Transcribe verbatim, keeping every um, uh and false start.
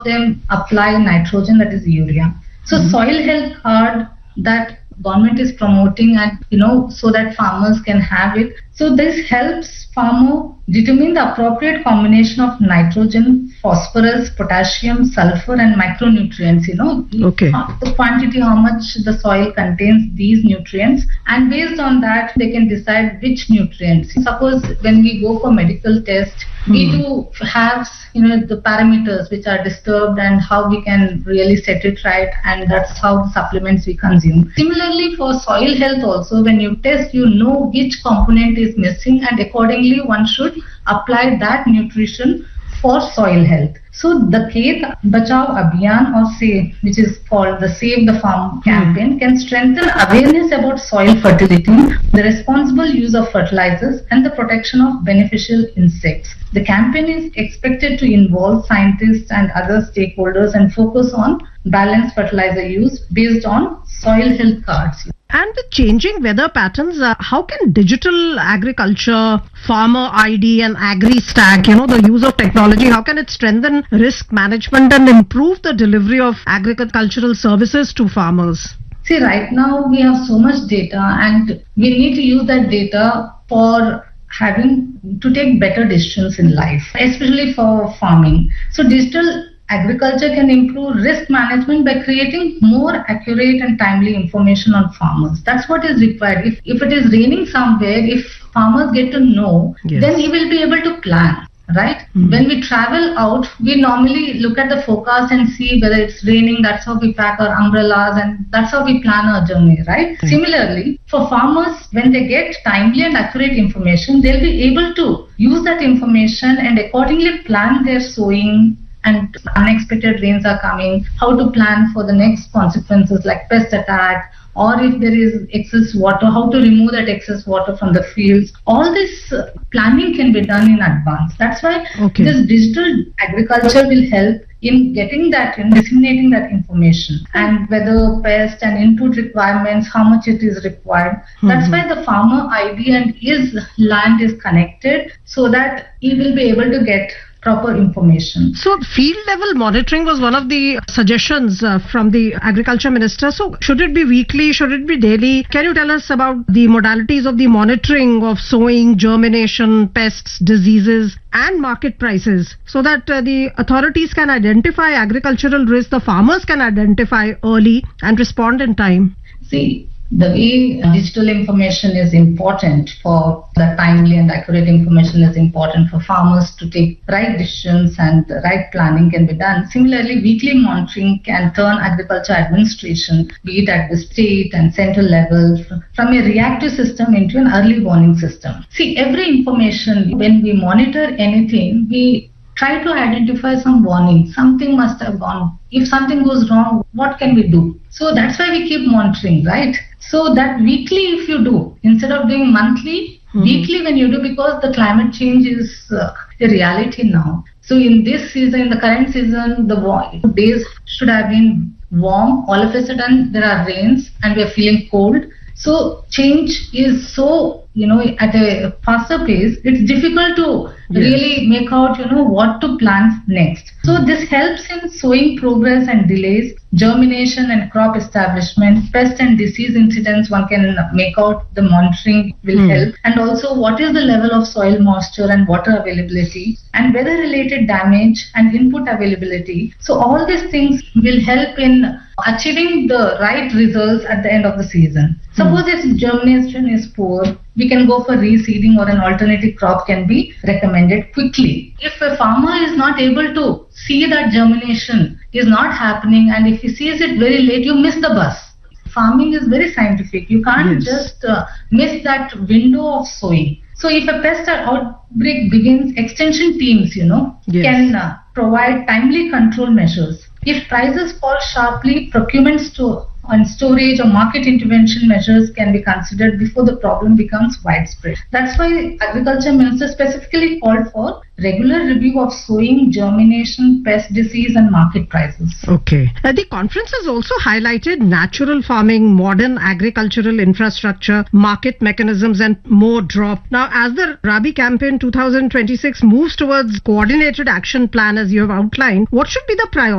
them apply nitrogen, that is urea. So mm-hmm. soil health card that government is promoting, and you know, so that farmers can have it. So this helps farmer determine the appropriate combination of nitrogen, phosphorus, potassium, sulfur and micronutrients, you know, okay. the quantity, how much the soil contains these nutrients, and based on that they can decide which nutrients. Suppose when we go for medical test, hmm. we do have, you know, the parameters which are disturbed and how we can really set it right, and that's how the supplements we consume. Similarly for soil health also, when you test, you know which component is missing, and accordingly one should apply that nutrition for soil health. So the Khet Bachao Abhiyan, or SAVE, which is called the Save the Farm campaign, can strengthen awareness about soil fertility, the responsible use of fertilizers and the protection of beneficial insects. The campaign is expected to involve scientists and other stakeholders and focus on balanced fertilizer use based on soil health cards. And the changing weather patterns, uh, how can digital agriculture, farmer I D and AgriStack, you know, the use of technology, how can it strengthen risk management and improve the delivery of agricultural services to farmers? See, right now we have so much data, and we need to use that data for having to take better decisions in life, especially for farming. So digital agriculture can improve risk management by creating more accurate and timely information on farmers. That's what is required. If, if it is raining somewhere, if farmers get to know, yes. then he will be able to plan, right? Mm-hmm. When we travel out, we normally look at the forecast and see whether it's raining. That's how we pack our umbrellas, and that's how we plan our journey, right? Mm-hmm. Similarly, for farmers, when they get timely and accurate information, they'll be able to use that information and accordingly plan their sowing, and unexpected rains are coming, how to plan for the next consequences like pest attack, or if there is excess water, how to remove that excess water from the fields. All this uh, planning can be done in advance. That's why okay. this digital agriculture will help in getting that and disseminating that information, and whether pest and input requirements, how much it is required. Mm-hmm. That's why the farmer I D and his land is connected, so that he will be able to get proper information. So field level monitoring was one of the suggestions uh, from the agriculture minister. So should it be weekly? Should it be daily? Can you tell us about the modalities of the monitoring of sowing, germination, pests, diseases and market prices, so that uh, the authorities can identify agricultural risks, the farmers can identify early and respond in time? See, the way digital information is important for the timely and accurate information is important for farmers to take right decisions, and the right planning can be done. Similarly, weekly monitoring can turn agriculture administration, be it at the state and central level, from a reactive system into an early warning system. See, every information, when we monitor anything, we try to identify some warning. Something must have gone. If something goes wrong, what can we do? So that's why we keep monitoring, right? So that weekly if you do, instead of doing monthly, mm-hmm. weekly when you do, because the climate change is uh, a reality now. So in this season, in the current season, the wa- days should have been warm. All of a sudden there are rains and we are feeling cold. So change is so, you know, at a faster pace, it's difficult to yes. really make out, you know, what to plant next. So this helps in sowing progress and delays, germination and crop establishment, pest and disease incidents, one can make out, the monitoring will mm. help. And also what is the level of soil moisture and water availability, and weather related damage and input availability. So all these things will help in achieving the right results at the end of the season. Suppose mm. if germination is poor, we can go for reseeding, or an alternative crop can be recommended quickly. If a farmer is not able to see that germination is not happening, and if he sees it very late, you miss the bus. Farming is very scientific. You can't yes. just uh, miss that window of sowing. So if a pest outbreak begins, extension teams, you know, yes. can uh, provide timely control measures. If prices fall sharply, procurement sto- and storage or market intervention measures can be considered before the problem becomes widespread. That's why Agriculture Minister specifically called for regular review of sowing, germination, pest disease and market prices. Okay. Uh, the conference has also highlighted natural farming, modern agricultural infrastructure, market mechanisms and more drop. Now, as the Rabi campaign twenty twenty-six moves towards coordinated action plan as you have outlined, what should be the priority?